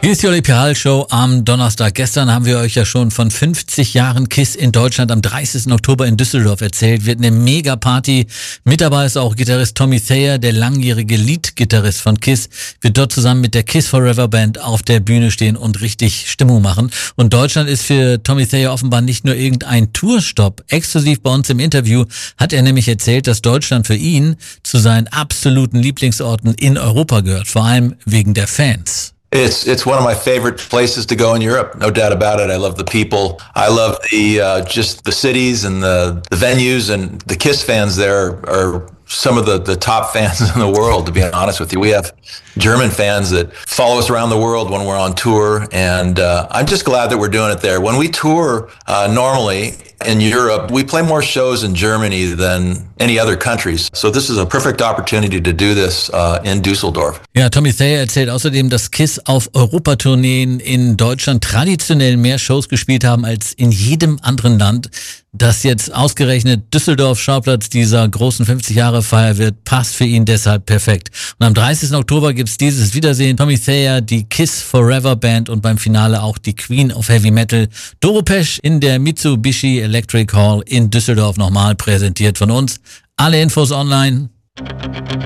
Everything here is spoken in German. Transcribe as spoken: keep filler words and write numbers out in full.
Hier ist die Olympial-Show am Donnerstag. Gestern haben wir euch ja schon von fünfzig Jahren KISS in Deutschland am dreißigsten Oktober in Düsseldorf erzählt. Wird eine Mega-Party. Mit dabei ist auch Gitarrist Tommy Thayer, der langjährige Lead-Gitarrist von KISS. Wird dort zusammen mit der KISS Forever Band auf der Bühne stehen und richtig Stimmung machen. Und Deutschland ist für Tommy Thayer offenbar nicht nur irgendein Tourstopp. Exklusiv bei uns im Interview hat er nämlich erzählt, dass Deutschland für ihn zu seinen absoluten Lieblingsorten in Europa gehört. Vor allem wegen der Fans. It's it's one of my favorite places to go in Europe, no doubt about it. I love the people. I love the uh, just the cities and the, the venues, and the KISS fans there are some of the, the top fans in the world, to be honest with you. We have German fans that follow us around the world when we're on tour, and uh, I'm just glad that we're doing it there. When we tour uh, normally in Europe, we play more shows in Germany than any other countries. So this is a perfect opportunity to do this uh, in Düsseldorf. Ja, Tommy Thayer erzählt außerdem, dass KISS auf Europatourneen in Deutschland traditionell mehr Shows gespielt haben als in jedem anderen Land. Dass jetzt ausgerechnet Düsseldorf Schauplatz dieser großen fünfzig-Jahre-Feier wird, passt für ihn deshalb perfekt. Und am dreißigsten Oktober gibt's dieses Wiedersehen. Tommy Thayer, die KISS Forever Band und beim Finale auch die Queen of Heavy Metal. Doro Pesch in der Mitsubishi Electric Hall in Düsseldorf nochmal präsentiert von uns. Alle Infos online.